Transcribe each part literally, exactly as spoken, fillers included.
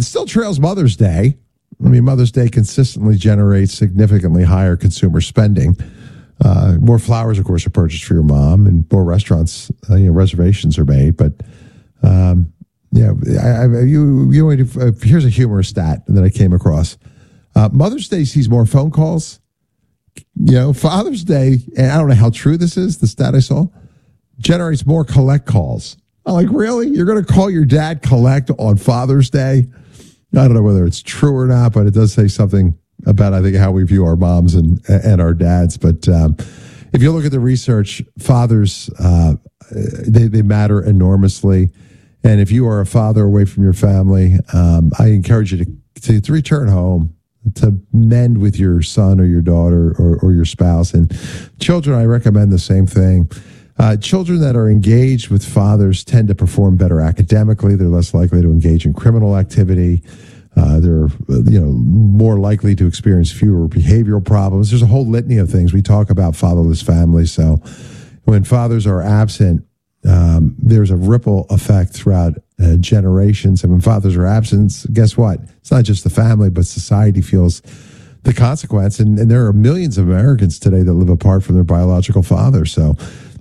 it still trails Mother's Day. I mean, Mother's Day consistently generates significantly higher consumer spending. Uh, more flowers, of course, are purchased for your mom, and more restaurants, uh, you know, reservations are made. But um, yeah, I, I, you, you uh, here's a humorous stat that I came across. Uh, Mother's Day sees more phone calls. You know, Father's Day, and I don't know how true this is. The stat I saw generates more collect calls. I'm like, really? You're going to call your dad collect on Father's Day? I don't know whether it's true or not, but it does say something about, I think, how we view our moms and and our dads. But um, if you look at the research, fathers, uh, they, they matter enormously. And if you are a father away from your family, um, I encourage you to, to, to return home, to mend with your son or your daughter or, or your spouse. And children, I recommend the same thing. Uh, children that are engaged with fathers tend to perform better academically. They're less likely to engage in criminal activity. Uh, they're, you know, more likely to experience fewer behavioral problems. There's a whole litany of things. We talk about fatherless families. So when fathers are absent, um, there's a ripple effect throughout uh, generations. And when fathers are absent, guess what? It's not just the family, but society feels the consequence. And, and there are millions of Americans today that live apart from their biological father. So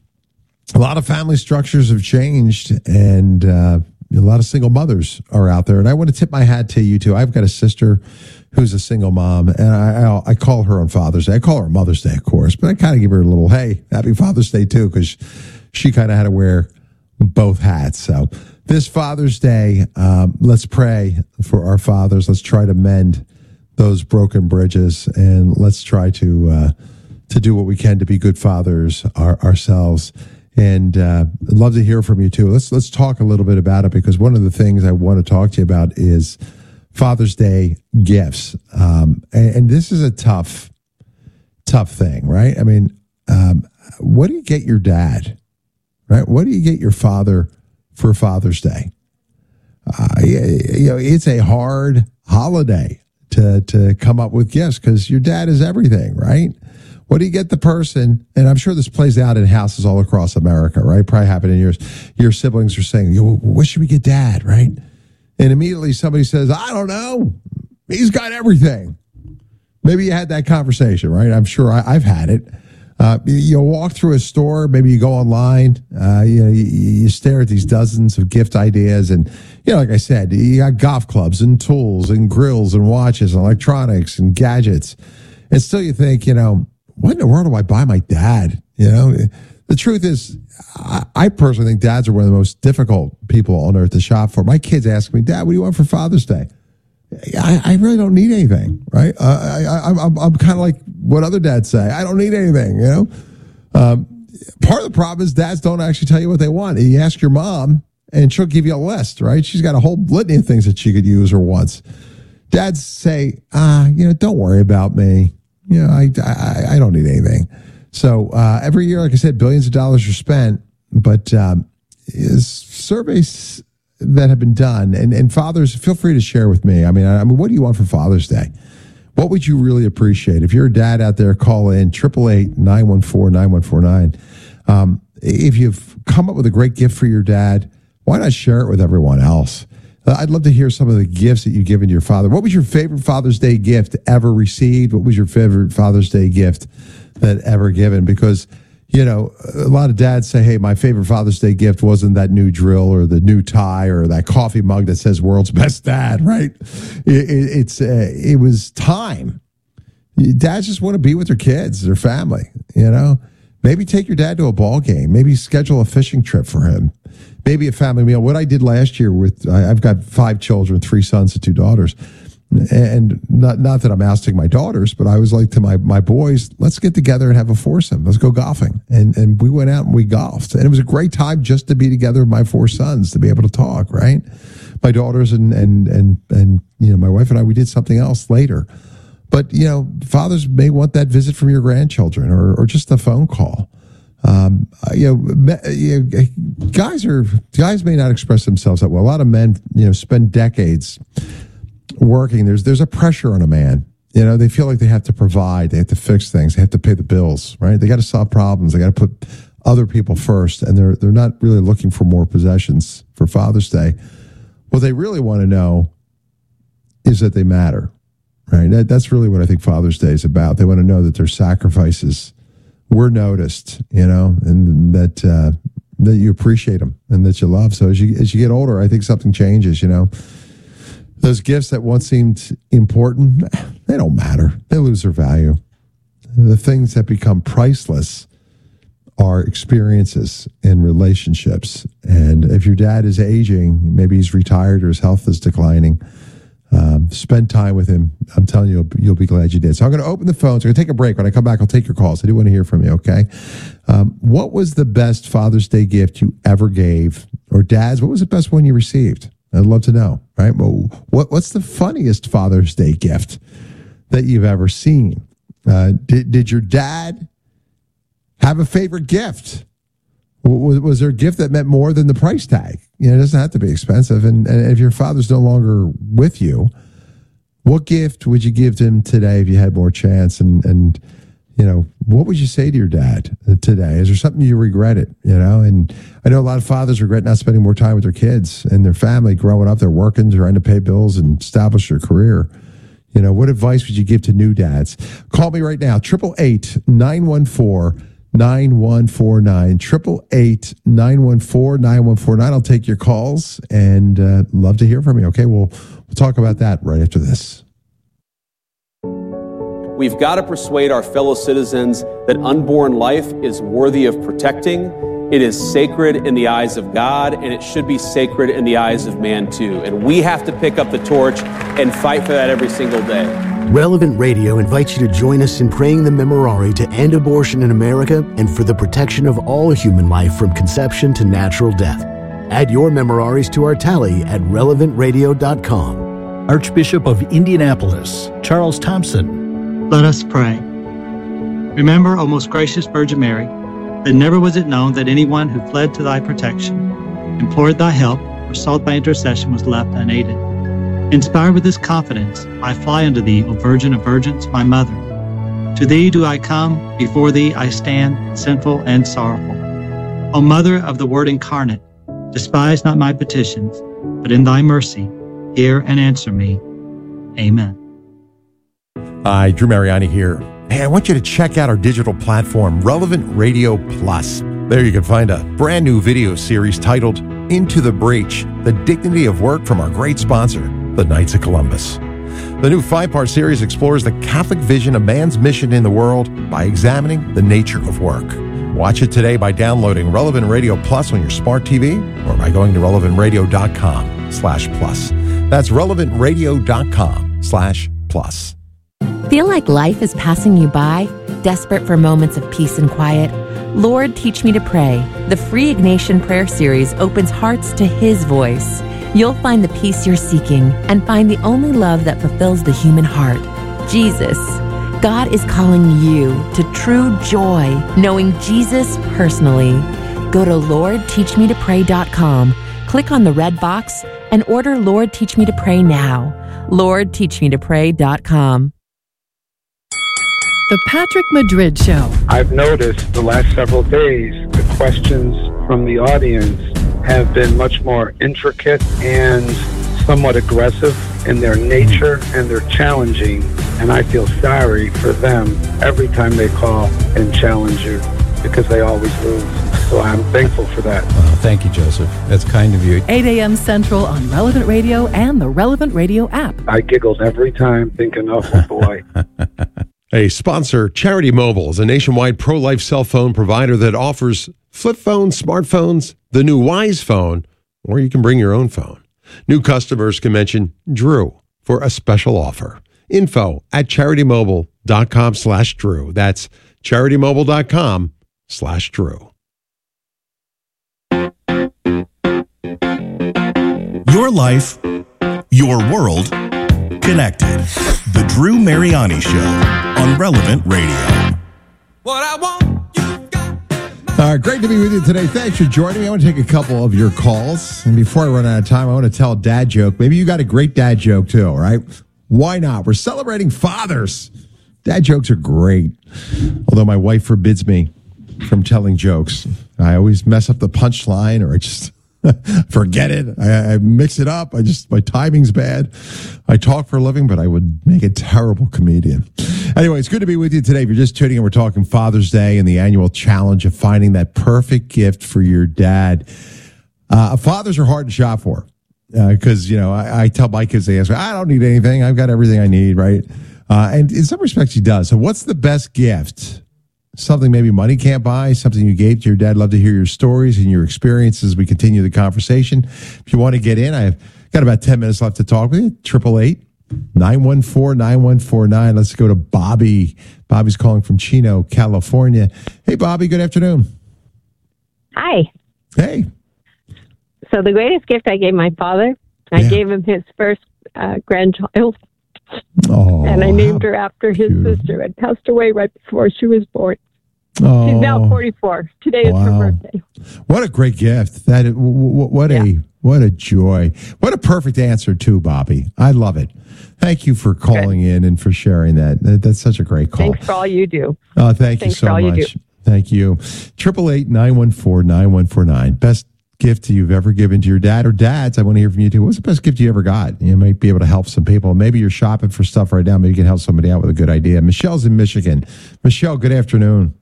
a lot of family structures have changed, and uh, a lot of single mothers are out there. And I want to tip my hat to you, too. I've got a sister who's a single mom, and I, I, I call her on Father's Day. I call her on Mother's Day, of course, but I kind of give her a little, hey, happy Father's Day, too, because she kind of had to wear both hats. So this Father's Day, um, let's pray for our fathers. Let's try to mend those broken bridges, and let's try to uh, to do what we can to be good fathers our, ourselves. And uh, I'd love to hear from you, too. Let's let's talk a little bit about it, because one of the things I want to talk to you about is Father's Day gifts. Um, and, and this is a tough, tough thing, right? I mean, um, what do you get your dad, right? What do you get your father for Father's Day? Uh, you know, it's a hard holiday to, to come up with gifts, because your dad is everything, right? What do you get the person? And I'm sure this plays out in houses all across America, right? Probably happened in yours. Your siblings are saying, Yo, what should we get dad, right? And immediately somebody says, I don't know. He's got everything. Maybe you had that conversation, right? I'm sure I, I've had it. Uh, you, you walk through a store, maybe you go online, uh, you know, you, you stare at these dozens of gift ideas. And, you know, like I said, you got golf clubs and tools and grills and watches and electronics and gadgets. And still you think, you know, what in the world do I buy my dad? You know, the truth is, I, I personally think dads are one of the most difficult people on earth to shop for. My kids ask me, Dad, what do you want for Father's Day? I, I really don't need anything, right? Uh, I, I, I'm, I'm kind of like what other dads say. I don't need anything, you know? Um, part of the problem is dads don't actually tell you what they want. You ask your mom, and she'll give you a list, right? She's got a whole litany of things that she could use or wants. Dads say, ah, you know, don't worry about me. You know, I, I, I don't need anything. So uh, every year, like I said, billions of dollars are spent, but um, is surveys that have been done, and, and fathers, feel free to share with me. I mean, I, I mean, what do you want for Father's Day? What would you really appreciate? If you're a dad out there, call in eight eight eight, nine one four, nine one four nine. Um, if you've come up with a great gift for your dad, why not share it with everyone else? I'd love to hear some of the gifts that you've given to your father. What was your favorite Father's Day gift ever received? What was your favorite Father's Day gift that ever given? Because, you know, a lot of dads say, hey, my favorite Father's Day gift wasn't that new drill or the new tie or that coffee mug that says world's best dad, right? It, it, it's uh, it was time. Dads just want to be with their kids, their family, you know? Maybe take your dad to a ball game. Maybe schedule a fishing trip for him. Maybe a family meal. What I did last year with, I've got five children, three sons and two daughters. And not not that I'm ousting my daughters, but I was like to my, my boys, let's get together and have a foursome. Let's go golfing. And and we went out and we golfed. And it was a great time just to be together with my four sons, to be able to talk, right? My daughters and, and, and, and you know, my wife and I, we did something else later. But, you know, fathers may want that visit from your grandchildren or, or just a phone call. Um, you know, you know, guys are guys may not express themselves that well. A lot of men, you know, spend decades working. There's there's a pressure on a man. You know, they feel like they have to provide, they have to fix things, they have to pay the bills, right? They got to solve problems, they got to put other people first, and they're they're not really looking for more possessions for Father's Day. What they really want to know is that they matter, right? That, that's really what I think Father's Day is about. They want to know that their sacrifices were noticed, you know, and that uh, that you appreciate them and that you love. So as you as you get older, I think something changes, you know. Those gifts that once seemed important, they don't matter. They lose their value. The things that become priceless are experiences and relationships. And if your dad is aging, maybe he's retired or his health is declining, um, spend time with him. I'm telling you, you'll, you'll be glad you did. So I'm going to open the phones. I'm going to take a break. When I come back, I'll take your calls. I do want to hear from you, okay? Um, what was the best Father's Day gift you ever gave? Or dads, what was the best one you received? I'd love to know, right? Well, what, what's the funniest Father's Day gift that you've ever seen? Uh, did, did your dad have a favorite gift? Was, was there a gift that meant more than the price tag? You know, it doesn't have to be expensive. And, and if your father's no longer with you, what gift would you give to him today if you had more chance? And, and you know, what would you say to your dad today? Is there something you regretted, you know? And I know a lot of fathers regret not spending more time with their kids and their family growing up. They're working, trying to pay bills and establish their career. You know, what advice would you give to new dads? Call me right now, eight eight eight, nine one four, nine one four nine, eight eight eight, nine one four, nine one four nine. I'll take your calls and uh, love to hear from you. Okay, we'll, we'll talk about that right after this. We've got to persuade our fellow citizens that unborn life is worthy of protecting. It is sacred in the eyes of God, and it should be sacred in the eyes of man too. And we have to pick up the torch and fight for that every single day. Relevant Radio invites you to join us in praying the Memorare to end abortion in America and for the protection of all human life from conception to natural death. Add your Memoraries to our tally at relevant radio dot com. Archbishop of Indianapolis, Charles Thompson. Let us pray. Remember, O most gracious Virgin Mary, that never was it known that anyone who fled to thy protection, implored thy help, or sought thy intercession was left unaided. Inspired with this confidence, I fly unto thee, O Virgin of Virgins, my mother. To thee do I come, before thee I stand, sinful and sorrowful. O Mother of the Word incarnate, despise not my petitions, but in thy mercy, hear and answer me. Amen. Hi, Drew Mariani here. Hey, I want you to check out our digital platform, Relevant Radio Plus. There you can find a brand new video series titled Into the Breach, The Dignity of Work from our great sponsor, the Knights of Columbus. The new five-part series explores the Catholic vision of man's mission in the world by examining the nature of work. Watch it today by downloading Relevant Radio Plus on your smart T V or by going to relevant radio dot com slash plus. That's relevant radio dot com slash plus. Feel like life is passing you by? Desperate for moments of peace and quiet? Lord, Teach Me to Pray. The free Ignatian Prayer Series opens hearts to His voice. You'll find the peace you're seeking and find the only love that fulfills the human heart, Jesus. God is calling you to true joy, knowing Jesus personally. Go to lord teach me to pray dot com, click on the red box, and order Lord, Teach Me to Pray now. lord teach me to pray dot com. The Patrick Madrid Show. I've noticed the last several days, the questions from the audience have been much more intricate and somewhat aggressive in their nature, and they're challenging. And I feel sorry for them every time they call and challenge you, because they always lose. So I'm thankful for that. Well, thank you, Joseph. That's kind of you. eight a.m. Central on Relevant Radio and the Relevant Radio app. I giggled every time thinking, oh boy. A sponsor, Charity Mobile, is a nationwide pro-life cell phone provider that offers flip phones, smartphones, the new Wise phone, or you can bring your own phone. New customers can mention Drew for a special offer. Info at charitymobile.com slash Drew. That's charitymobile.com slash Drew. Your life, your world, connected. The Drew Mariani Show on Relevant Radio. What I want, you got. All right, great to be with you today. Thanks for joining me. I want to take a couple of your calls. And before I run out of time, I want to tell a dad joke. Maybe you got a great dad joke too, all right? Why not? We're celebrating fathers. Dad jokes are great. Although my wife forbids me from telling jokes. I always mess up the punchline, or I just Forget it. I, I mix it up. I just, my timing's bad. I talk for a living, but I would make a terrible comedian. Anyway, it's good to be with you today. If you're just tuning in, we're talking Father's Day and the annual challenge of finding that perfect gift for your dad. Uh, fathers are hard to shop for because, uh, you know, I, I tell my kids, they ask me, I don't need anything. I've got everything I need, right? Uh, and in some respects, he does. So what's the best gift? Something maybe money can't buy, something you gave to your dad. Love to hear your stories and your experiences as we continue the conversation. If you want to get in, I've got about ten minutes left to talk with you. Triple eight, nine one four, nine one four nine. Let's go to Bobby. Bobby's calling from Chino, California. Hey, Bobby, good afternoon. Hi. Hey. So the greatest gift I gave my father, I Yeah. gave him his first uh, grandchild. Oh, And I named how her after his cute. sister who had passed away right before she was born. Oh, She's now forty-four. Today is her wow. birthday. What a great gift! That w- w- what Yeah. a what a joy! What a perfect answer too, Bobby. I love it. Thank you for calling in and for sharing that. that. That's such a great call. Thanks for all you do. Oh, thank Thanks you so for all you much. do. Thank you. Triple eight nine one four nine one four nine. Best gift you've ever given to your dad or dads. I want to hear from you too. What's the best gift you ever got? You might be able to help some people. Maybe you're shopping for stuff right now. Maybe you can help somebody out with a good idea. Michelle's in Michigan. Michelle, good afternoon.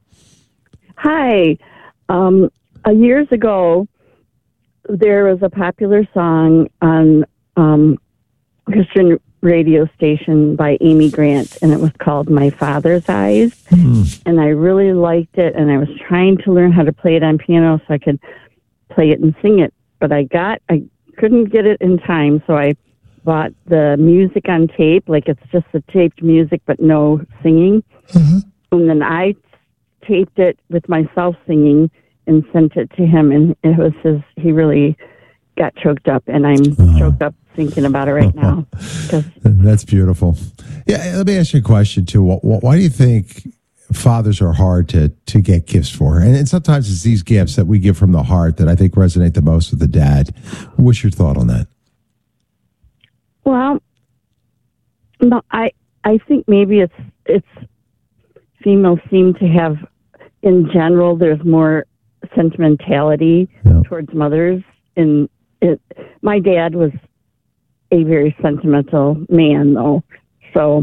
Hi. Um, uh, years ago, there was a popular song on um, Christian radio station by Amy Grant, and it was called My Father's Eyes. Hmm. And I really liked it, and I was trying to learn how to play it on piano so I could play it and sing it. But I got, I couldn't get it in time, so I bought the music on tape, like it's just the taped music but no singing. Mm-hmm. And then I taped it with myself singing and sent it to him, and it was his, he really got choked up, and I'm Oh. choked up thinking about it right now. 'Cause That's beautiful. Yeah, let me ask you a question too. Wh- wh- Why do you think fathers are hard to to get gifts for? And, and sometimes it's these gifts that we give from the heart that I think resonate the most with the dad. What's your thought on that? Well, no, I I think maybe it's it's females seem to have, in general, there's more sentimentality Yeah. towards mothers. And it, my dad was a very sentimental man, though, so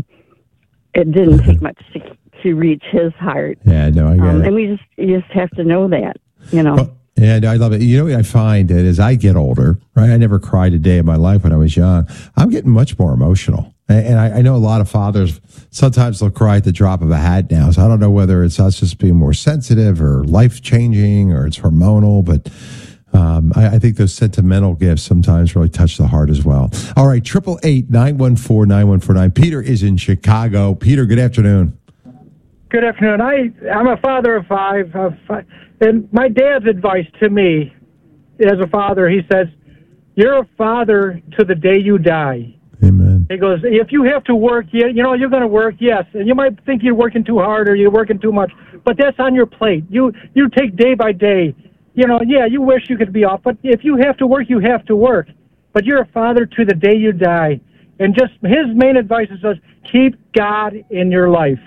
it didn't take much to to reach his heart. Yeah, no, I get Um, it. and we just you just have to know that, you know. Well, yeah, no, I love it. You know what I find that as I get older, right? I never cried a day in my life when I was young. I'm getting much more emotional. And and I, I know a lot of fathers, sometimes they'll cry at the drop of a hat now. So I don't know whether it's us just being more sensitive or life-changing or it's hormonal, but um, I, I think those sentimental gifts sometimes really touch the heart as well. All right, triple eight nine one four nine one four nine. Peter is in Chicago. Peter, good afternoon. Good afternoon. I, I'm a father of five, of five, and my dad's advice to me as a father, he says, you're a father to the day you die. Amen. He goes, if you have to work, you, you know, you're going to work, yes. And you might think you're working too hard or you're working too much, but that's on your plate. You you take day by day. You know, yeah, you wish you could be off, but if you have to work, you have to work. But you're a father to the day you die. And just his main advice is just keep God in your life.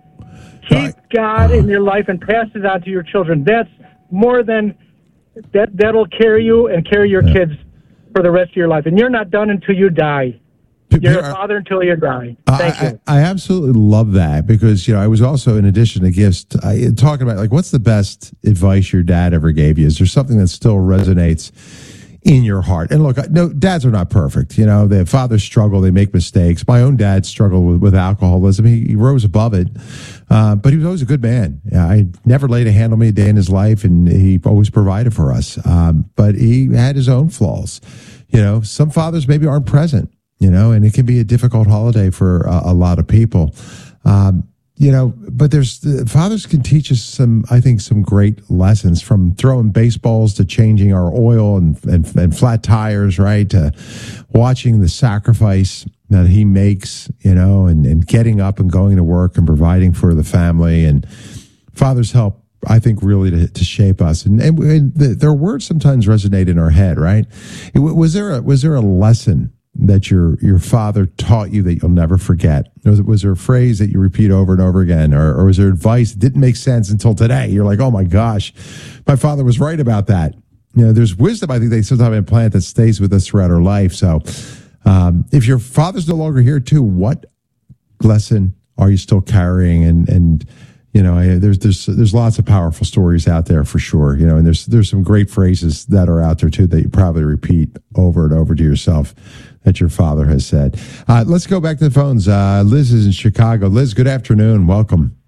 Keep God in your life and pass it on to your children. That's more than that. That'll carry you and carry your kids for the rest of your life. And you're not done until you die. You're a father until you die. Thank I, you. I, I absolutely love that because, you know, I was also, in addition to gifts, I, talking about, like, what's the best advice your dad ever gave you? Is there something that still resonates in your heart? And look, no, dads are not perfect. You know, their fathers struggle. They make mistakes. My own dad struggled with, with alcoholism. He, he rose above it, uh, but he was always a good man. I never laid a hand on me a day in his life, and he always provided for us. Um, but he had his own flaws. You know, some fathers maybe aren't present. You know, and it can be a difficult holiday for a, a lot of people. Um, you know, but there's uh, fathers can teach us some, I think, some great lessons, from throwing baseballs to changing our oil and and, and flat tires, right? To watching the sacrifice that he makes, you know, and, and getting up and going to work and providing for the family. And fathers help, I think, really to, to shape us. And, and, and the, their words sometimes resonate in our head, right? It, was there a, was there a lesson that your your father taught you that you'll never forget? Was, was there a phrase that you repeat over and over again, or, or was there advice that didn't make sense until today? You're like, oh my gosh, my father was right about that. you know, there's wisdom, I think, they sometimes implant that stays with us throughout our life. So um, if your father's no longer here too, what lesson are you still carrying? And, and you know, I, there's there's there's lots of powerful stories out there for sure. You know, and there's there's some great phrases that are out there too that you probably repeat over and over to yourself that your father has said. Uh, let's go back to the phones. Uh, Liz is in Chicago. Liz, good afternoon. Welcome.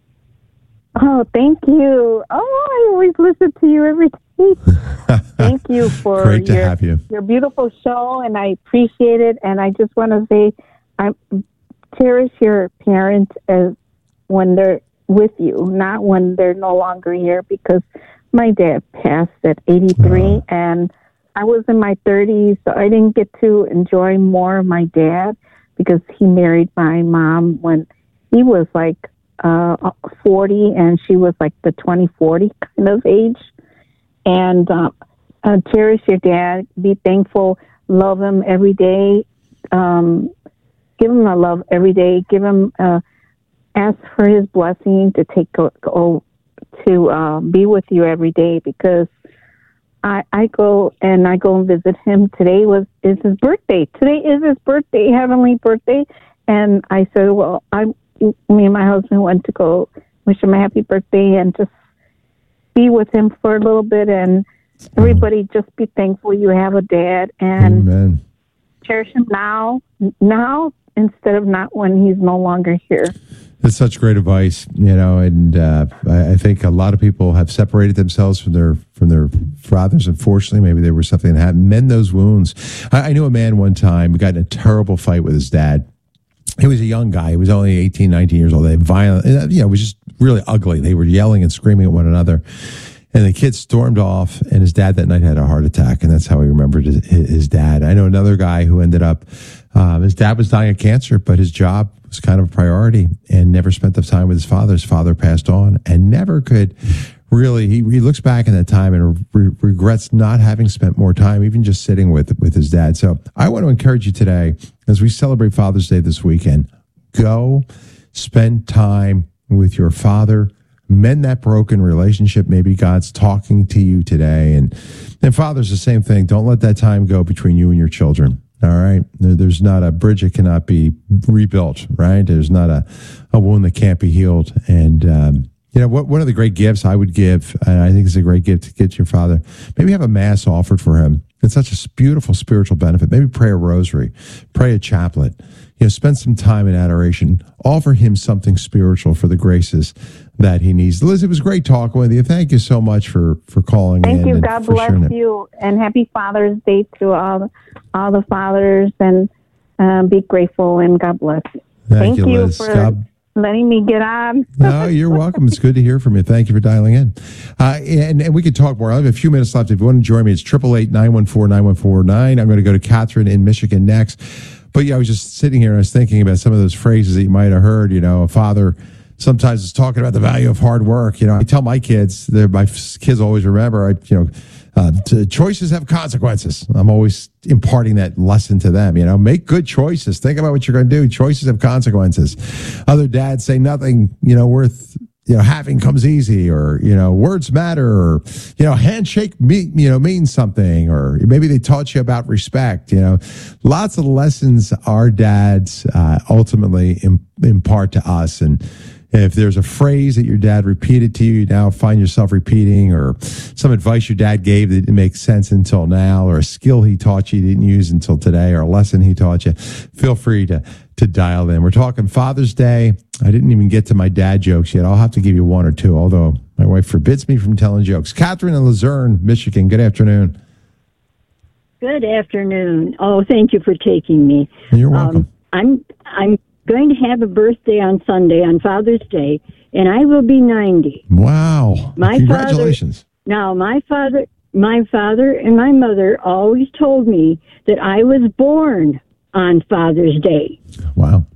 Oh, thank you. Oh, I always listen to you every day. Thank you for Great to your, have you. your beautiful show, and I appreciate it. And I just want to say, I cherish your parents as when they're with you, not when they're no longer here, because my dad passed at eighty-three, oh. and I was in my thirties, so I didn't get to enjoy more of my dad because he married my mom when he was like uh, forty, and she was like the twenty forty kind of age. And uh, uh, cherish your dad, be thankful, love him every day, um, give him a love every day, give him, uh, ask for his blessing to take go, go to uh, be with you every day, because I, I go and I go and visit him. Today was is his birthday. Today is his birthday, heavenly birthday. And I said, well, I, me and my husband went to go wish him a happy birthday and just be with him for a little bit. And everybody just be thankful you have a dad and Amen. Cherish him now, now instead of not when he's no longer here. That's such great advice, you know, and uh, I, I think a lot of people have separated themselves from their from their fathers. Unfortunately, maybe there was something that happened. Mend those wounds. I, I knew a man one time who got in a terrible fight with his dad. He was a young guy. He was only eighteen, nineteen years old. They violent, you know, it was just really ugly. They were yelling and screaming at one another. And the kid stormed off, and his dad that night had a heart attack, and that's how he remembered his, his dad. I know another guy who ended up, um, his dad was dying of cancer, but his job was kind of a priority and never spent the time with his father. His father passed on and never could really, he, he looks back in that time and re- regrets not having spent more time, even just sitting with, with his dad. So I want to encourage you today, as we celebrate Father's Day this weekend, go spend time with your father. Mend that broken relationship. Maybe God's talking to you today. And, and fathers, the same thing. Don't let that time go between you and your children. All right. There, there's not a bridge that cannot be rebuilt, right? There's not a, a wound that can't be healed. And, um, you know, what, one of the great gifts I would give, and I think it's a great gift to get to your father, maybe have a mass offered for him. It's such a beautiful spiritual benefit. Maybe pray a rosary, pray a chaplet, you know, spend some time in adoration, offer him something spiritual for the graces that he needs. Liz, it was great talking with you. Thank you so much for, for calling Thank in. Thank you. And God for bless you. And happy Father's Day to all, all the fathers. And uh, be grateful, and God bless you. Thank, Thank you, you Liz. for God, letting me get on. No, you're welcome. It's good to hear from you. Thank you for dialing in. Uh, and, and we could talk more. I have a few minutes left. If you want to join me, it's eight eight eight, nine one four, nine one four nine. I'm going to go to Catherine in Michigan next. But yeah, I was just sitting here and I was thinking about some of those phrases that you might have heard. You know, a father sometimes is talking about the value of hard work. You know, I tell my kids, my kids always remember, I, you know, uh, t- choices have consequences. I'm always imparting that lesson to them. You know, make good choices. Think about what you're going to do. Choices have consequences. Other dads say nothing, you know, worth, you know, having comes easy, or, you know, words matter, or, you know, handshake, me, you know, means something, or maybe they taught you about respect. You know, lots of lessons our dads uh, ultimately im- impart to us. And if there's a phrase that your dad repeated to you, you now find yourself repeating, or some advice your dad gave that didn't make sense until now, or a skill he taught you, you didn't use until today, or a lesson he taught you, feel free to to dial in. We're talking Father's Day. I didn't even get to my dad jokes yet. I'll have to give you one or two, although my wife forbids me from telling jokes. Catherine in Luzerne, Michigan. Good afternoon. Good afternoon. Oh, thank you for taking me. You're welcome. Um, I'm I'm going to have a birthday on Sunday, on Father's Day, and I will be ninety. Wow. My Congratulations. Father, now, my father, my father and my mother always told me that I was born on Father's Day. Wow.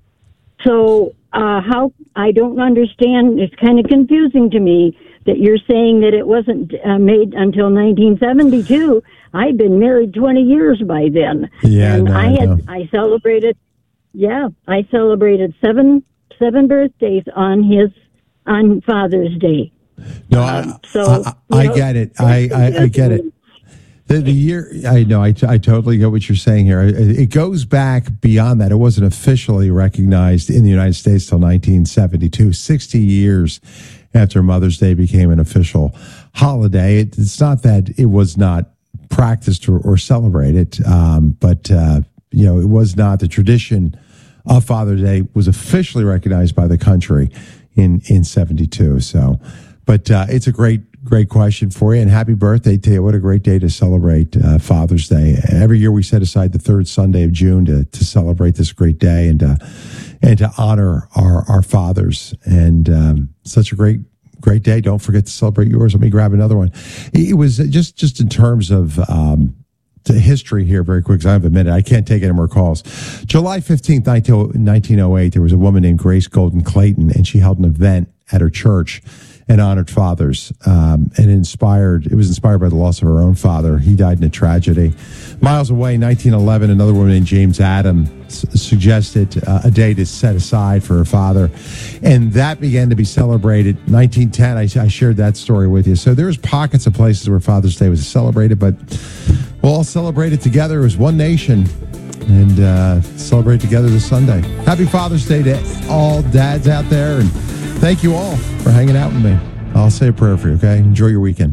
So uh, how, I don't understand, it's kind of confusing to me that you're saying that it wasn't uh, made until nineteen seventy-two. I'd been married twenty years by then. Yeah, and no, I had, no. I celebrated, yeah, I celebrated seven, seven birthdays on his, on Father's Day. No, Um, I, so, I, I you know, get it. I, I, I get it. The, the year, I know, I, I totally get what you're saying here. It, it goes back beyond that. It wasn't officially recognized in the United States till nineteen seventy-two, sixty years after Mother's Day became an official holiday. It, it's not that it was not practiced or, or celebrated, um, but, uh, you know, it was not the tradition of Father's Day was officially recognized by the country in, in seventy-two. So, but uh, it's a great, great question for you, and happy birthday to you. What a great day to celebrate uh, Father's Day. Every year we set aside the third Sunday of June to to celebrate this great day and uh, and to honor our our fathers. And um, such a great great day. Don't forget to celebrate yours. Let me grab another one. It was just just in terms of um, the history here, very quick, because I have a minute. I can't take any more calls. July fifteenth, nineteen oh eight, there was a woman named Grace Golden Clayton, and she held an event at her church and honored fathers, um, and inspired. It was inspired by the loss of her own father. He died in a tragedy. Miles away, nineteen eleven, another woman named James Adams s- suggested uh, a day to set aside for her father, and that began to be celebrated. nineteen ten, I, I shared that story with you. So there's pockets of places where Father's Day was celebrated, but we'll all celebrate it together as one nation and uh, celebrate together this Sunday. Happy Father's Day to all dads out there, and thank you all for hanging out with me. I'll say a prayer for you, okay? Enjoy your weekend.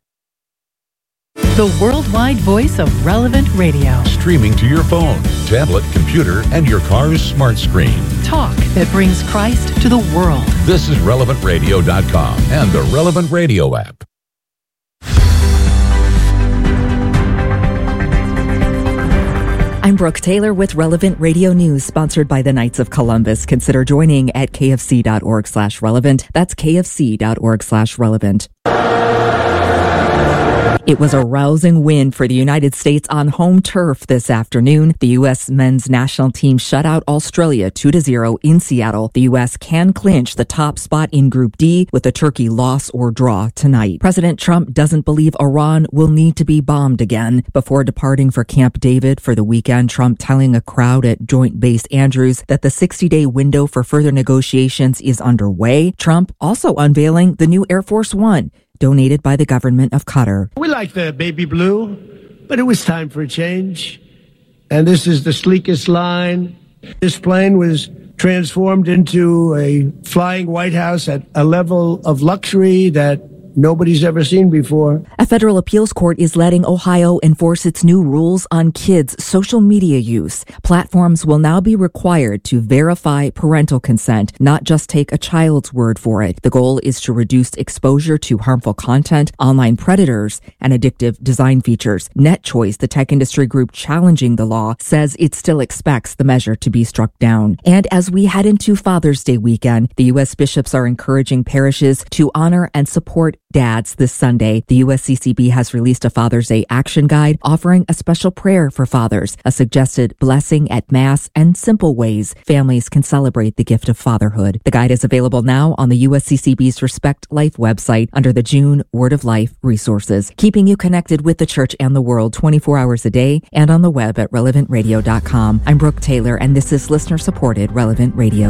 The worldwide voice of Relevant Radio. Streaming to your phone, tablet, computer, and your car's smart screen. Talk that brings Christ to the world. This is relevant radio dot com and the Relevant Radio app. I'm Brooke Taylor with Relevant Radio News, sponsored by the Knights of Columbus. Consider joining at kfc.org slash relevant. That's kfc.org slash relevant. It was a rousing win for the United States on home turf this afternoon. The U S men's national team shut out Australia two to zero in Seattle. The U S can clinch the top spot in Group D with a Turkey loss or draw tonight. President Trump doesn't believe Iran will need to be bombed again. Before departing for Camp David for the weekend, Trump telling a crowd at Joint Base Andrews that the sixty-day window for further negotiations is underway. Trump also unveiling the new Air Force One, donated by the government of Qatar. We like the baby blue, but it was time for a change. And this is the sleekest line. This plane was transformed into a flying White House at a level of luxury that nobody's ever seen before. A federal appeals court is letting Ohio enforce its new rules on kids' social media use. Platforms will now be required to verify parental consent, not just take a child's word for it. The goal is to reduce exposure to harmful content, online predators, and addictive design features. NetChoice, the tech industry group challenging the law, says it still expects the measure to be struck down. And as we head into Father's Day weekend, the U S bishops are encouraging parishes to honor and support dads this Sunday. The U S C C B has released a Father's Day action guide offering a special prayer for fathers, a suggested blessing at Mass, and simple ways families can celebrate the gift of fatherhood. The guide is available now on the U S C C B's Respect Life website under the June Word of Life resources, keeping you connected with the church and the world twenty-four hours a day and on the web at relevant radio dot com. I'm Brooke Taylor, and this is listener-supported Relevant Radio.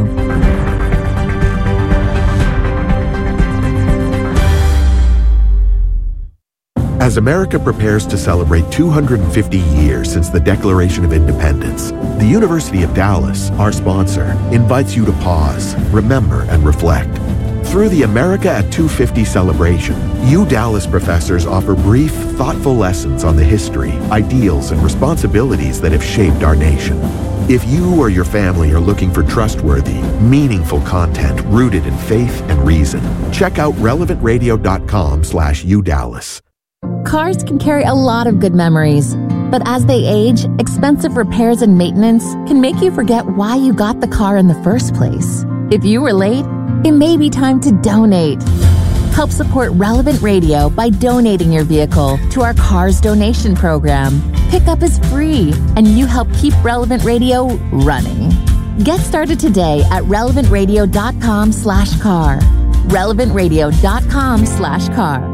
As America prepares to celebrate two hundred fifty years since the Declaration of Independence, the University of Dallas, our sponsor, invites you to pause, remember, and reflect. Through the America at two fifty celebration, U Dallas professors offer brief, thoughtful lessons on the history, ideals, and responsibilities that have shaped our nation. If you or your family are looking for trustworthy, meaningful content rooted in faith and reason, check out relevant radio dot com slash U Dallas. Cars can carry a lot of good memories, but as they age, expensive repairs and maintenance can make you forget why you got the car in the first place. If you were late, it may be time to donate. Help support Relevant Radio by donating your vehicle to our Cars Donation Program. Pickup is free, and you help keep Relevant Radio running. Get started today at relevant radio dot com slash car. relevant radio dot com slash car.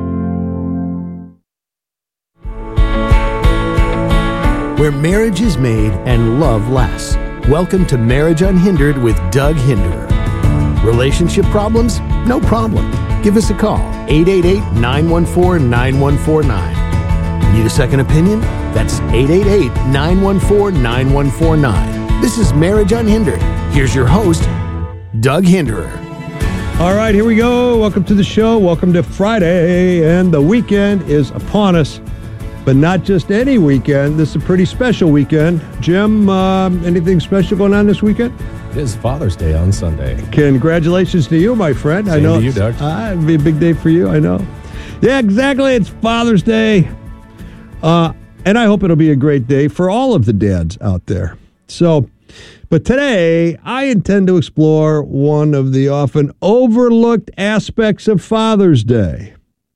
Where marriage is made and love lasts. Welcome to Marriage Unhindered with Doug Hinderer. Relationship problems? No problem. Give us a call, eight eight eight, nine one four, nine one four nine. Need a second opinion? That's eight eight eight, nine one four, nine one four nine. This is Marriage Unhindered. Here's your host, Doug Hinderer. All right, here we go. Welcome to the show. Welcome to Friday, and the weekend is upon us. But not just any weekend. This is a pretty special weekend. Jim, um, anything special going on this weekend? It is Father's Day on Sunday. Congratulations to you, my friend. Same I know to you, Doug. Uh, it'll be a big day for you, I know. Yeah, exactly. It's Father's Day. Uh, and I hope it'll be a great day for all of the dads out there. So, but today, I intend to explore one of the often overlooked aspects of Father's Day.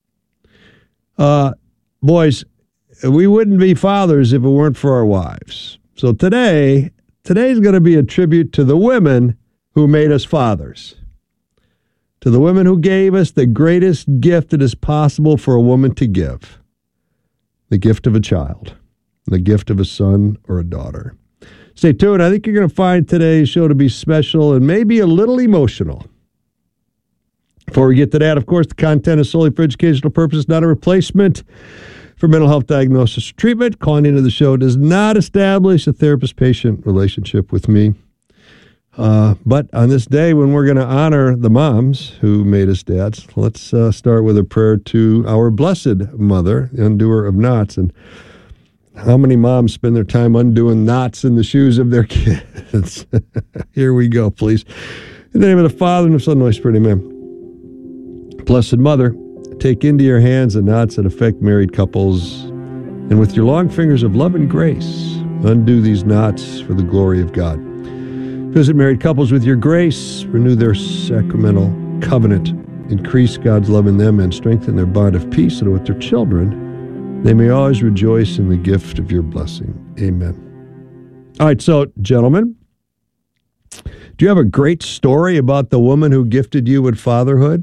Uh, boys, we wouldn't be fathers if it weren't for our wives. So today, today's going to be a tribute to the women who made us fathers. To the women who gave us the greatest gift it is possible for a woman to give. The gift of a child. The gift of a son or a daughter. Stay tuned. I think you're going to find today's show to be special and maybe a little emotional. Before we get to that, of course, the content is solely for educational purposes, not a replacement for mental health diagnosis or treatment. Calling into the show does not establish a therapist-patient relationship with me. Uh, but on this day, when we're going to honor the moms who made us dads, let's uh, start with a prayer to our blessed mother, the undoer of knots. And how many moms spend their time undoing knots in the shoes of their kids? Here we go, please. In the name of the Father, and of the Son, and the Holy Spirit, amen. Blessed Mother, take into your hands the knots that affect married couples, and with your long fingers of love and grace, undo these knots for the glory of God. Visit married couples with your grace, renew their sacramental covenant, increase God's love in them, and strengthen their bond of peace, and with their children, they may always rejoice in the gift of your blessing. Amen. All right, so, gentlemen, do you have a great story about the woman who gifted you with fatherhood?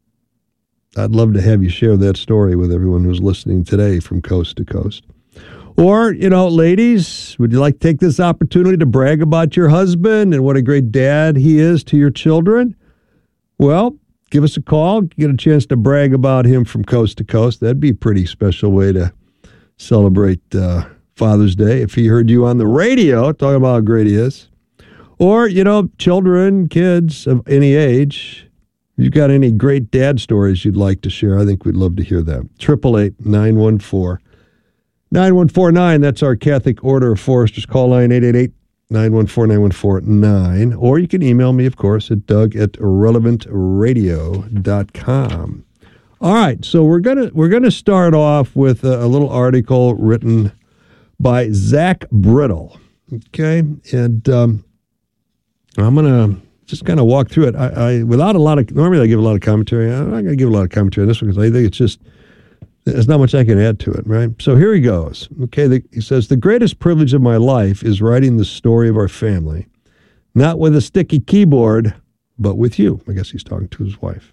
I'd love to have you share that story with everyone who's listening today from coast to coast. Or, you know, ladies, would you like to take this opportunity to brag about your husband and what a great dad he is to your children? Well, give us a call, get a chance to brag about him from coast to coast. That'd be a pretty special way to celebrate uh, Father's Day if he heard you on the radio talking about how great he is. Or, you know, children, kids of any age, if you've got any great dad stories you'd like to share, I think we'd love to hear that. eight eight eight, nine one four, nine one four nine, that's our Catholic Order of Foresters call line, eight eight eight, nine one four, nine one four nine. Or you can email me, of course, at doug at relevant radio dot com. All right, so we're gonna we're gonna start off with a, a little article written by Zach Brittle. Okay, and um, I'm gonna just kind of walk through it. I, I without a lot of normally I give a lot of commentary. I'm not gonna give a lot of commentary on this one because I think it's just there's not much I can add to it, right? So here he goes. Okay, the, he says, the greatest privilege of my life is writing the story of our family, not with a sticky keyboard, but with you. I guess he's talking to his wife.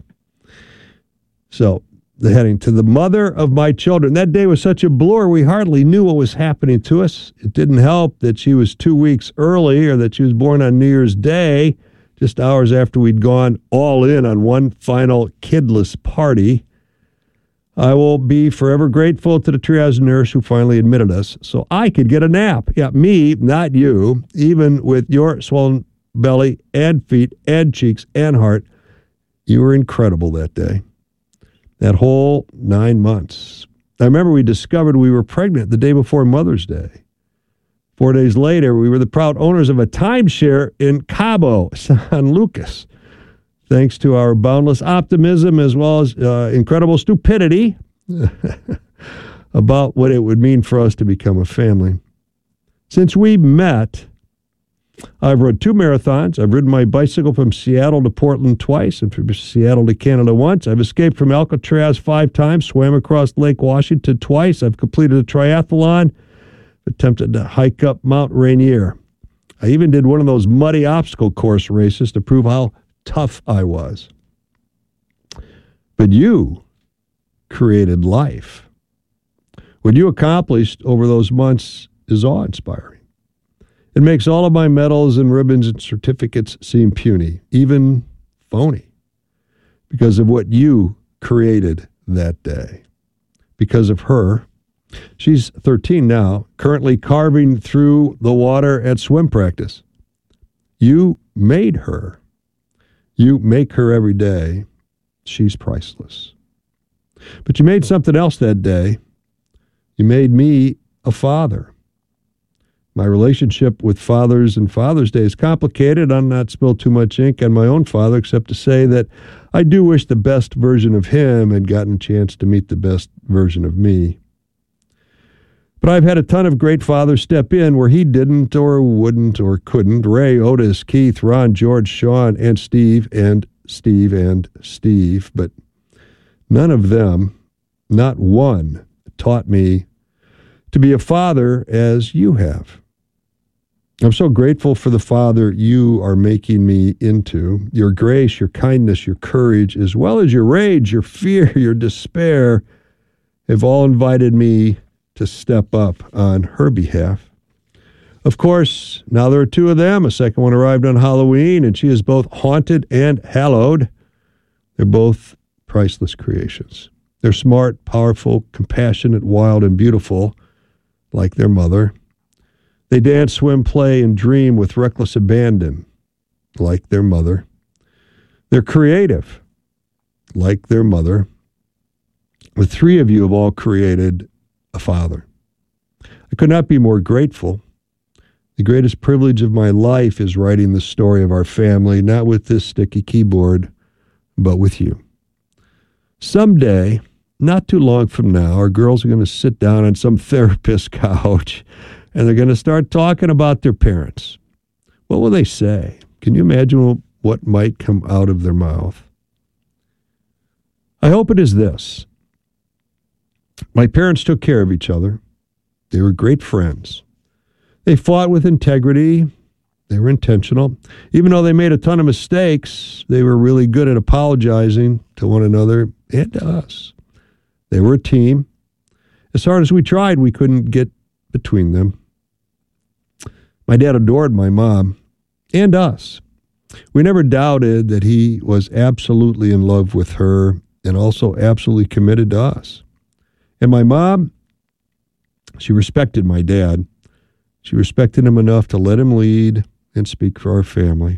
So the heading, to the mother of my children. That day was such a blur, we hardly knew what was happening to us. It didn't help that she was two weeks early or that she was born on New Year's Day, just hours after we'd gone all in on one final kidless party. I will be forever grateful to the triage nurse who finally admitted us so I could get a nap. Yeah, me, not you, even with your swollen belly and feet and cheeks and heart. You were incredible that day. That whole nine months. I remember we discovered we were pregnant the day before Mother's Day. Four days later, we were the proud owners of a timeshare in Cabo San Lucas. Thanks to our boundless optimism as well as uh, incredible stupidity about what it would mean for us to become a family. Since we met, I've run two marathons. I've ridden my bicycle from Seattle to Portland twice and from Seattle to Canada once. I've escaped from Alcatraz five times, swam across Lake Washington twice. I've completed a triathlon, attempted to hike up Mount Rainier. I even did one of those muddy obstacle course races to prove how tough I was. But you created life. What you accomplished over those months is awe-inspiring. It makes all of my medals and ribbons and certificates seem puny, even phony, because of what you created that day. Because of her, She's thirteen now, currently carving through the water at swim practice. You made her. You make her every day. She's priceless. But you made something else that day. You made me a father. My relationship with fathers and Father's Day is complicated. I'll not spill too much ink on my own father, except to say that I do wish the best version of him had gotten a chance to meet the best version of me. But I've had a ton of great fathers step in where he didn't or wouldn't or couldn't. Ray, Otis, Keith, Ron, George, Sean, and Steve, and Steve, and Steve. But none of them, not one, taught me to be a father as you have. I'm so grateful for the father you are making me into. Your grace, your kindness, your courage, as well as your rage, your fear, your despair, have all invited me to step up on her behalf. Of course, now there are two of them. A second one arrived on Halloween, and she is both haunted and hallowed. They're both priceless creations. They're smart, powerful, compassionate, wild, and beautiful, like their mother. They dance, swim, play, and dream with reckless abandon, like their mother. They're creative, like their mother. The three of you have all created a father. I could not be more grateful. The greatest privilege of my life is writing the story of our family, not with this sticky keyboard, but with you. Someday, not too long from now, our girls are going to sit down on some therapist's couch and they're going to start talking about their parents. What will they say? Can you imagine what might come out of their mouth? I hope it is this. My parents took care of each other. They were great friends. They fought with integrity. They were intentional. Even though they made a ton of mistakes, they were really good at apologizing to one another and to us. They were a team. As hard as we tried, we couldn't get between them. My dad adored my mom and us. We never doubted that he was absolutely in love with her and also absolutely committed to us. And my mom, she respected my dad. She respected him enough to let him lead and speak for our family.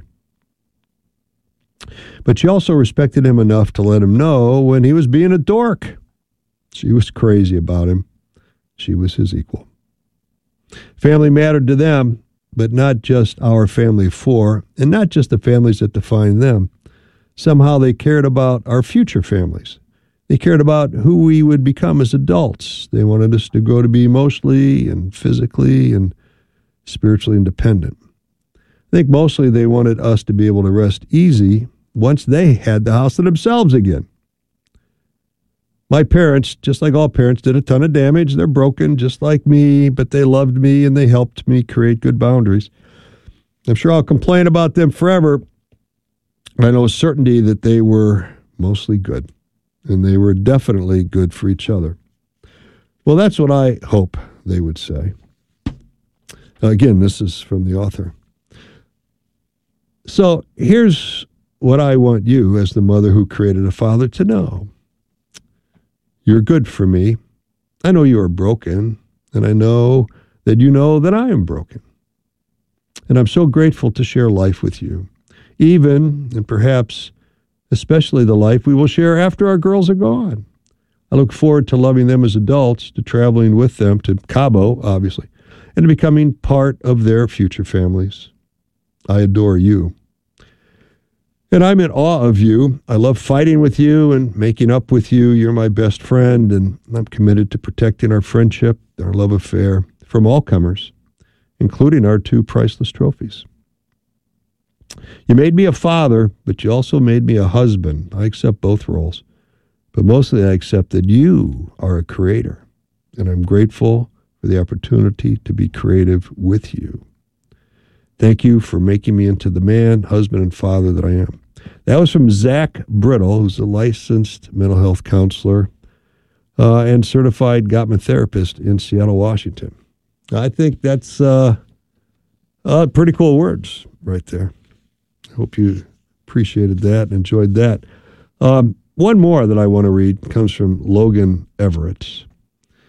But she also respected him enough to let him know when he was being a dork. She was crazy about him. She was his equal. Family mattered to them, but not just our family of four, and not just the families that define them. Somehow they cared about our future families. They cared about who we would become as adults. They wanted us to grow to be emotionally and physically and spiritually independent. I think mostly they wanted us to be able to rest easy once they had the house to themselves again. My parents, just like all parents, did a ton of damage. They're broken just like me, but they loved me and they helped me create good boundaries. I'm sure I'll complain about them forever. I know with certainty that they were mostly good, and they were definitely good for each other. Well, that's what I hope they would say. Again, this is from the author. So here's what I want you, as the mother who created a father, to know. You're good for me. I know you are broken, and I know that you know that I am broken. And I'm so grateful to share life with you, even and perhaps especially the life we will share after our girls are gone. I look forward to loving them as adults, to traveling with them to Cabo, obviously, and to becoming part of their future families. I adore you. And I'm in awe of you. I love fighting with you and making up with you. You're my best friend, and I'm committed to protecting our friendship, our love affair, from all comers, including our two priceless trophies. You made me a father, but you also made me a husband. I accept both roles. But mostly I accept that you are a creator, and I'm grateful for the opportunity to be creative with you. Thank you for making me into the man, husband, and father that I am. That was from Zach Brittle, who's a licensed mental health counselor uh, and certified Gottman therapist in Seattle, Washington. I think that's uh, uh, pretty cool words right there. I hope you appreciated that and enjoyed that. Um, one more that I want to read comes from Logan Everett.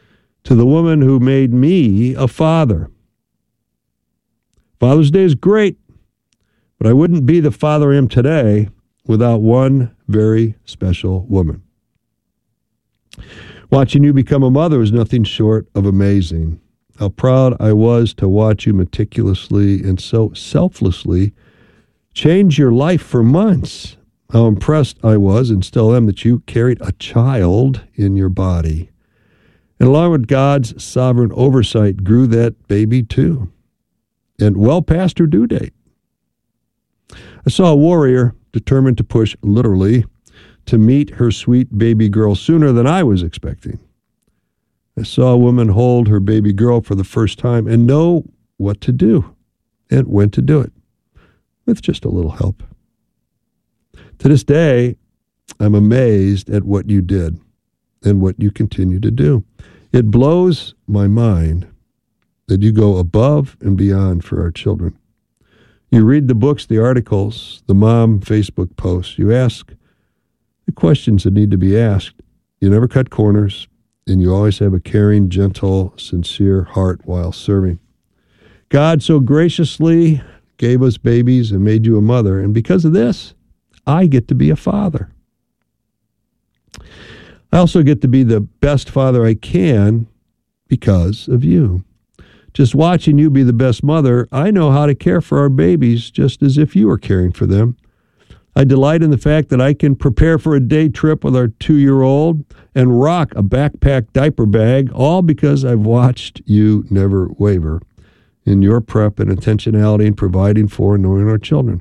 to the woman who made me a father. Father's Day is great, but I wouldn't be the father I am today without one very special woman. Watching you become a mother is nothing short of amazing. How proud I was to watch you meticulously and so selflessly change your life for months. How impressed I was and still am that you carried a child in your body. And along with God's sovereign oversight grew that baby too, and well past her due date. I saw a warrior determined to push literally to meet her sweet baby girl sooner than I was expecting. I saw a woman hold her baby girl for the first time and know what to do and when to do it, with just a little help. To this day, I'm amazed at what you did and what you continue to do. It blows my mind that you go above and beyond for our children. You read the books, the articles, the mom Facebook posts. You ask the questions that need to be asked. You never cut corners, and you always have a caring, gentle, sincere heart while serving. God so graciously gave us babies and made you a mother, and because of this, I get to be a father. I also get to be the best father I can because of you. Just watching you be the best mother, I know how to care for our babies just as if you were caring for them. I delight in the fact that I can prepare for a day trip with our two-year-old and rock a backpack diaper bag, all because I've watched you never waver in your prep and intentionality in providing for and knowing our children.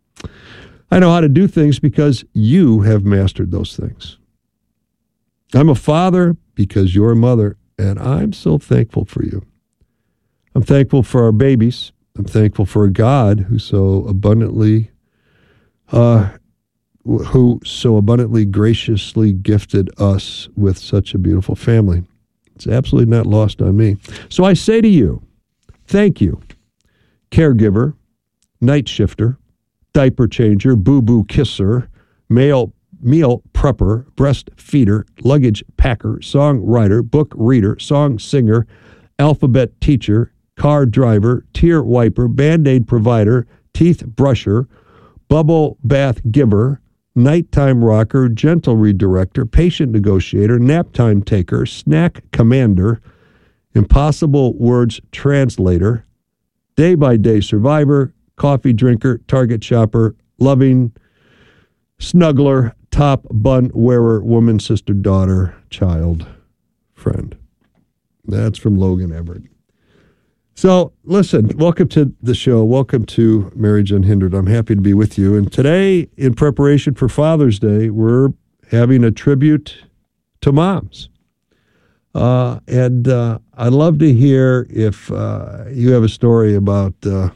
I know how to do things because you have mastered those things. I'm a father because you're a mother, and I'm so thankful for you. I'm thankful for our babies. I'm thankful for a God who so abundantly Uh, who so abundantly graciously gifted us with such a beautiful family. It's absolutely not lost on me. So I say to you, thank you, caregiver, night shifter, diaper changer, boo-boo kisser, male meal prepper, breastfeeder, luggage packer, songwriter, book reader, song singer, alphabet teacher, car driver, tear wiper, Band-Aid provider, teeth brusher, bubble bath giver, nighttime rocker, gentle redirector, patient negotiator, nap time taker, snack commander, impossible words translator, day-by-day survivor, coffee drinker, target shopper, loving snuggler, top bun wearer, woman, sister, daughter, child, friend. That's from Logan Everett. So, listen, welcome to the show. Welcome to Marriage Unhindered. I'm happy to be with you. And today, in preparation for Father's Day, we're having a tribute to moms. Uh, and uh, I'd love to hear if uh, you have a story about uh,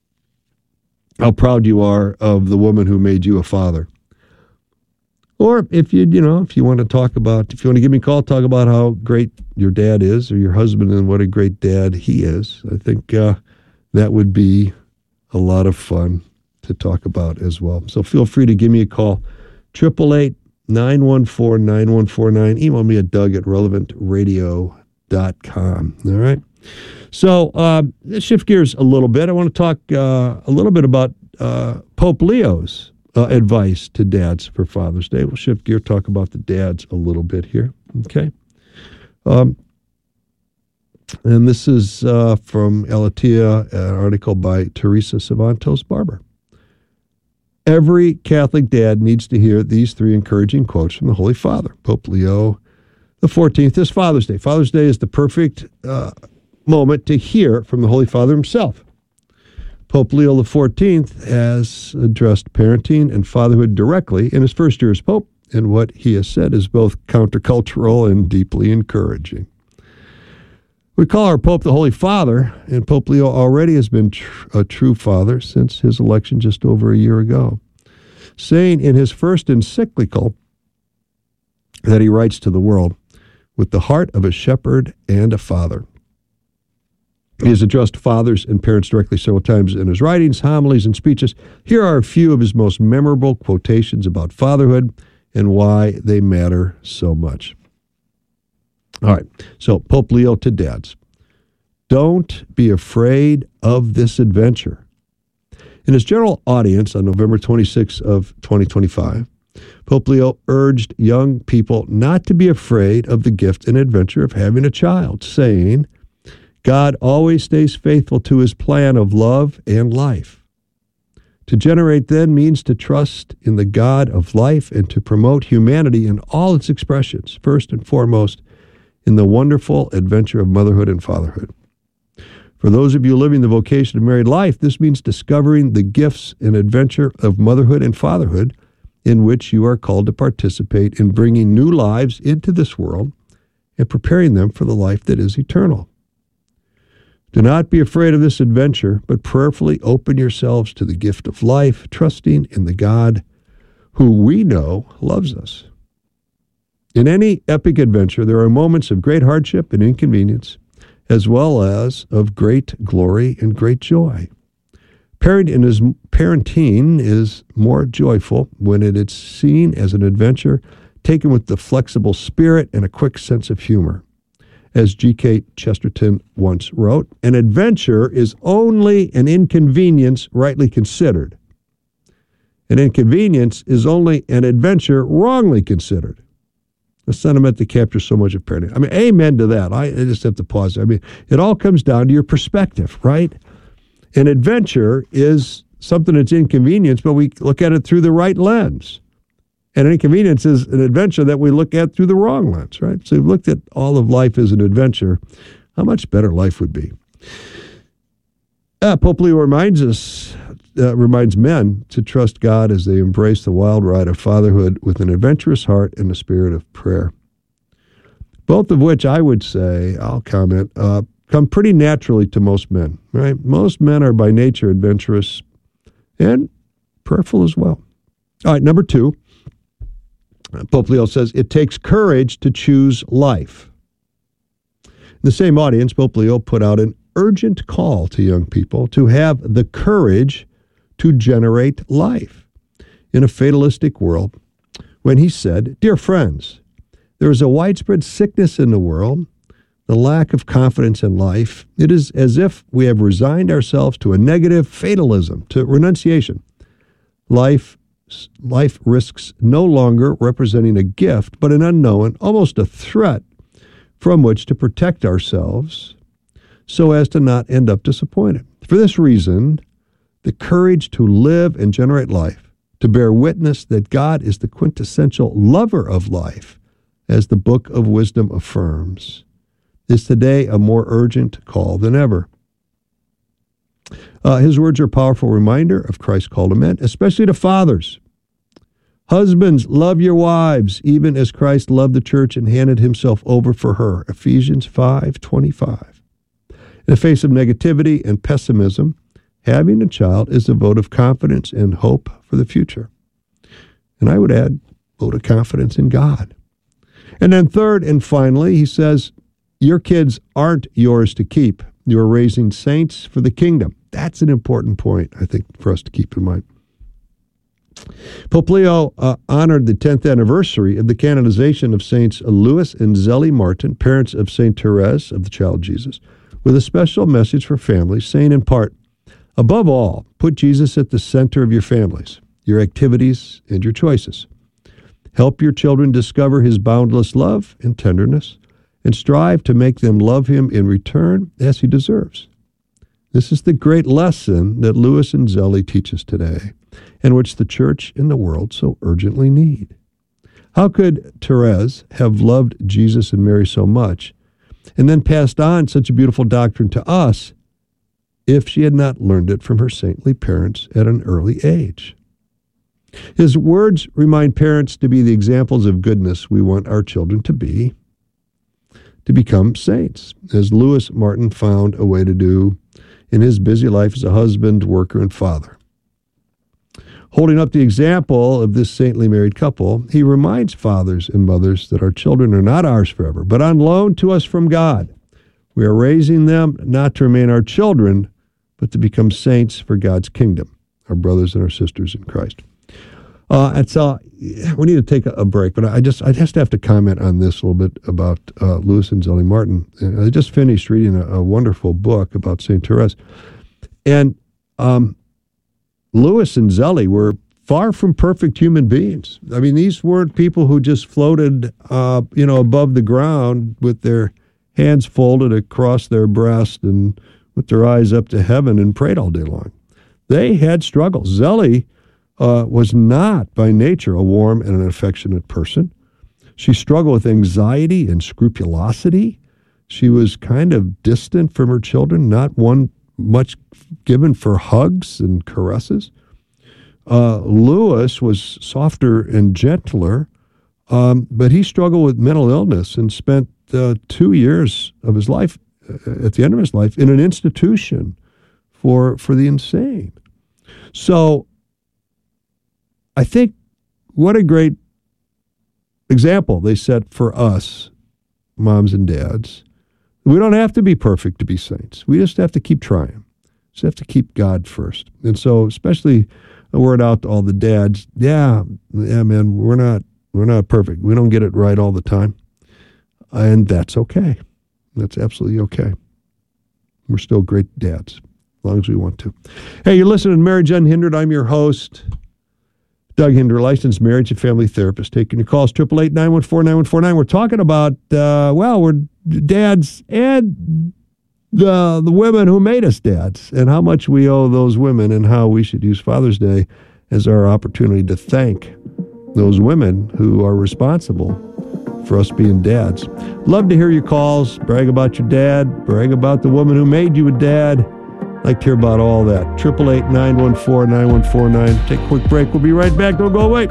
how proud you are of the woman who made you a father. Or if you, you know, if you want to talk about, if you want to give me a call, talk about how great your dad is or your husband and what a great dad he is. I think uh, that would be a lot of fun to talk about as well. So feel free to give me a call, eight eight eight, nine one four, nine one four nine. Email me at Doug at relevant radio dot com. All right. So uh, let's shift gears a little bit. I want to talk uh, a little bit about uh, Pope Leo's Uh, advice to dads for Father's Day. We'll shift gear, talk about the dads a little bit here. Okay. Um, and this is uh, from Elatia, an article by Teresa Savantos Barber. Every Catholic dad needs to hear these three encouraging quotes from the Holy Father, Pope Leo the fourteenth, this Father's Day. Father's Day is the perfect uh, moment to hear from the Holy Father himself. Pope Leo the fourteenth has addressed parenting and fatherhood directly in his first year as Pope, and what he has said is both countercultural and deeply encouraging. We call our Pope the Holy Father, and Pope Leo already has been tr- a true father since his election just over a year ago, saying in his first encyclical that he writes to the world, with the heart of a shepherd and a father. He has addressed fathers and parents directly several times in his writings, homilies, and speeches. Here are a few of his most memorable quotations about fatherhood and why they matter so much. All right, so Pope Leo to dads. Don't be afraid of this adventure. In his general audience on November twenty-sixth of twenty twenty-five, Pope Leo urged young people not to be afraid of the gift and adventure of having a child, saying, God always stays faithful to his plan of love and life. To generate then means to trust in the God of life and to promote humanity in all its expressions, first and foremost in the wonderful adventure of motherhood and fatherhood. For those of you living the vocation of married life, this means discovering the gifts and adventure of motherhood and fatherhood in which you are called to participate in bringing new lives into this world and preparing them for the life that is eternal. Do not be afraid of this adventure, but prayerfully open yourselves to the gift of life, trusting in the God who we know loves us. In any epic adventure, there are moments of great hardship and inconvenience, as well as of great glory and great joy. Parenting is, parenting is more joyful when it is seen as an adventure taken with the flexible spirit and a quick sense of humor. As G K Chesterton once wrote, an adventure is only an inconvenience rightly considered. An inconvenience is only an adventure wrongly considered. A sentiment that captures so much of parenting. I mean, amen to that. I, I just have to pause. I mean, it all comes down to your perspective, right? An adventure is something that's inconvenience, but we look at it through the right lens. And an inconvenience is an adventure that we look at through the wrong lens, right? So we've looked at all of life as an adventure. How much better life would be. Uh, Pope Leo reminds us, uh, reminds men to trust God as they embrace the wild ride of fatherhood with an adventurous heart and a spirit of prayer. Both of which I would say, I'll comment, uh, come pretty naturally to most men, right? Most men are by nature adventurous and prayerful as well. All right, number two, Pope Leo says, it takes courage to choose life. In the same audience, Pope Leo put out an urgent call to young people to have the courage to generate life in a fatalistic world when he said, dear friends, there is a widespread sickness in the world, the lack of confidence in life. It is as if we have resigned ourselves to a negative fatalism, to renunciation. Life, life risks no longer representing a gift, but an unknown, almost a threat from which to protect ourselves so as to not end up disappointed. For this reason, the courage to live and generate life, to bear witness that God is the quintessential lover of life, as the Book of Wisdom affirms, is today a more urgent call than ever. Uh, his words are a powerful reminder of Christ's call to men, especially to fathers. Husbands, love your wives, even as Christ loved the church and handed himself over for her. Ephesians five twenty-five. In the face of negativity and pessimism, having a child is a vote of confidence and hope for the future. And I would add, vote of confidence in God. And then third and finally, he says, your kids aren't yours to keep. You're raising saints for the kingdom. That's an important point, I think, for us to keep in mind. Pope Leo uh, honored the tenth anniversary of the canonization of Saints Louis and Zélie Martin, parents of Saint Therese of the Child Jesus, with a special message for families, saying in part, above all, put Jesus at the center of your families, your activities, and your choices. Help your children discover his boundless love and tenderness, and strive to make them love him in return as he deserves. This is the great lesson that Louis and Zélie teach us today, and which the church and the world so urgently need. How could Therese have loved Jesus and Mary so much, and then passed on such a beautiful doctrine to us, if she had not learned it from her saintly parents at an early age? His words remind parents to be the examples of goodness we want our children to be, to become saints, as Louis Martin found a way to do in his busy life as a husband, worker, and father. Holding up the example of this saintly married couple, he reminds fathers and mothers that our children are not ours forever, but on loan to us from God. We are raising them not to remain our children, but to become saints for God's kingdom, our brothers and our sisters in Christ. Uh, and so we need to take a, a break, but I just I just have to comment on this a little bit about uh, Louis and Zelly Martin. I just finished reading a, a wonderful book about Saint Therese, and um, Louis and Zelly were far from perfect human beings. I mean, these weren't people who just floated, uh, you know, above the ground with their hands folded across their breast and with their eyes up to heaven and prayed all day long. They had struggles. Zelly uh, was not by nature a warm and an affectionate person. She struggled with anxiety and scrupulosity. She was kind of distant from her children, not one much given for hugs and caresses. Uh, Louis was softer and gentler, um, but he struggled with mental illness and spent uh, two years of his life, uh, at the end of his life, in an institution for for the insane. So I think what a great example they set for us, moms and dads. We don't have to be perfect to be saints. We just have to keep trying. Just have to keep God first. And so, especially a word out to all the dads. Yeah, yeah, man, we're not we're not perfect. We don't get it right all the time, and that's okay. That's absolutely okay. We're still great dads, as long as we want to. Hey, you're listening to Marriage Unhindered. I'm your host, Doug Hinder, licensed marriage and family therapist. Taking your calls, eight eight eight, nine one four, nine one four nine. We're talking about, uh, well, we're dads and the the women who made us dads and how much we owe those women and how we should use Father's Day as our opportunity to thank those women who are responsible for us being dads. Love to hear your calls. Brag about your dad. Brag about the woman who made you a dad. Like to hear about all that. eight eight eight, nine one four, nine one four nine. Take a quick break. We'll be right back. Don't go away.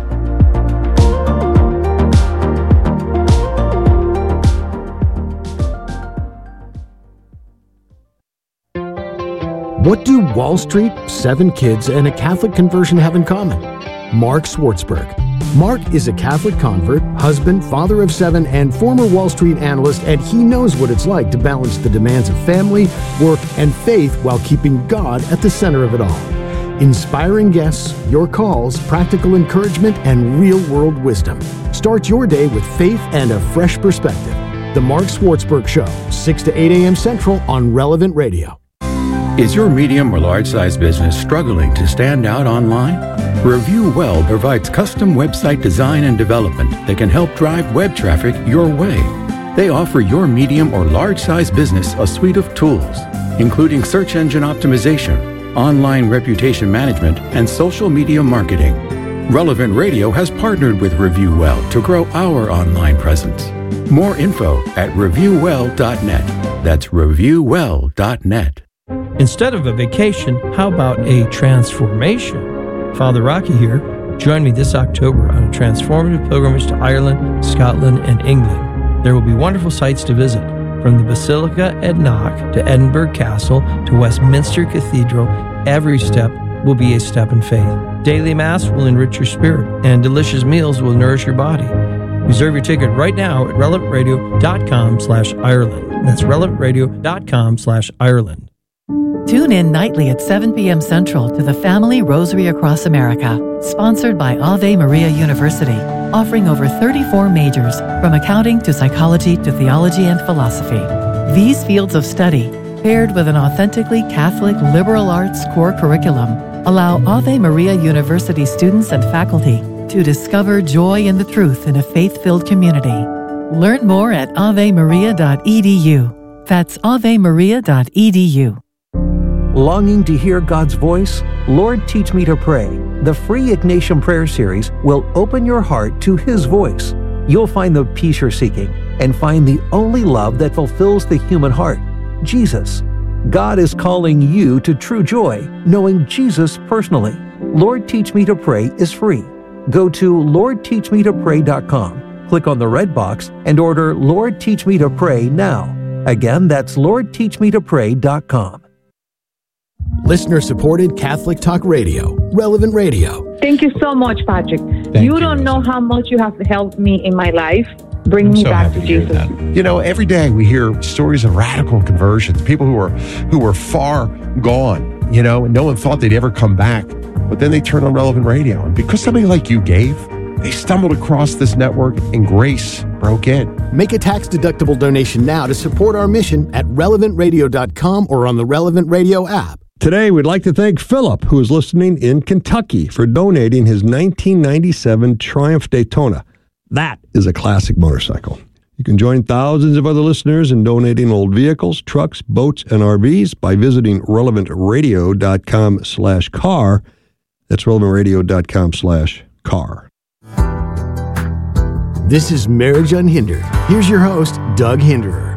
What do Wall Street, seven kids, and a Catholic conversion have in common? Mark Schwartzberg. Mark is a Catholic convert, husband, father of seven, and former Wall Street analyst, and he knows what it's like to balance the demands of family, work, and faith while keeping God at the center of it all. Inspiring guests, your calls, practical encouragement, and real-world wisdom. Start your day with faith and a fresh perspective. The Mark Schwartzberg Show, six to eight a.m. Central on Relevant Radio. Is your medium or large-size business struggling to stand out online? Review Well provides custom website design and development that can help drive web traffic your way. They offer your medium or large-size business a suite of tools, including search engine optimization, online reputation management, and social media marketing. Relevant Radio has partnered with Review Well to grow our online presence. More info at review well dot net. That's review well dot net. Instead of a vacation, how about a transformation? Father Rocky here. Join me this October on a transformative pilgrimage to Ireland, Scotland, and England. There will be wonderful sights to visit, from the Basilica at Knock to Edinburgh Castle to Westminster Cathedral. Every step will be a step in faith. Daily Mass will enrich your spirit, and delicious meals will nourish your body. Reserve your ticket right now at relevant radio dot com slash Ireland. That's relevant radio dot com slash Ireland. Tune in nightly at seven p.m. Central to the Family Rosary Across America, sponsored by Ave Maria University, offering over thirty-four majors, from accounting to psychology to theology and philosophy. These fields of study, paired with an authentically Catholic liberal arts core curriculum, allow Ave Maria University students and faculty to discover joy in the truth in a faith-filled community. Learn more at ave maria dot e d u. That's ave maria dot e d u. Longing to hear God's voice? Lord, Teach Me to Pray. The free Ignatian Prayer Series will open your heart to His voice. You'll find the peace you're seeking and find the only love that fulfills the human heart, Jesus. God is calling you to true joy, knowing Jesus personally. Lord, Teach Me to Pray is free. Go to lord teach me to pray dot com, click on the red box, and order Lord, Teach Me to Pray now. Again, that's lord teach me to pray dot com. Listener-supported Catholic Talk Radio, Relevant Radio. Thank you so much, Patrick. Thank you don't know how much you have helped me in my life. Bring me so back to happy to hear Jesus. that. You know, every day we hear stories of radical conversions, people who were who were far gone, you know, and no one thought they'd ever come back. But then they turned on Relevant Radio. And because somebody like you gave, they stumbled across this network and grace broke in. Make a tax-deductible donation now to support our mission at relevant radio dot com or on the Relevant Radio app. Today, we'd like to thank Philip, who is listening in Kentucky, for donating his nineteen ninety-seven Triumph Daytona. That is a classic motorcycle. You can join thousands of other listeners in donating old vehicles, trucks, boats, and R Vs by visiting relevant radio dot com slash car. That's relevant radio dot com slash car. This is Marriage Unhindered. Here's your host, Doug Hinderer.